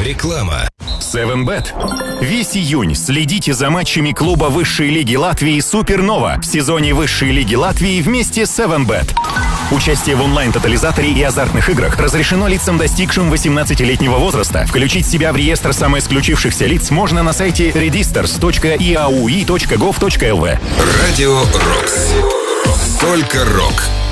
Реклама. 7bet. Весь июнь следите за матчами клуба высшей лиги Латвии «Супернова» в сезоне высшей лиги Латвии вместе с 7bet. Участие в онлайн-тотализаторе и азартных играх разрешено лицам, достигшим 18-летнего возраста. Включить себя в реестр самоисключившихся лиц можно на сайте redistors.iaui.gov.lv. Радио Рокс. Только рок.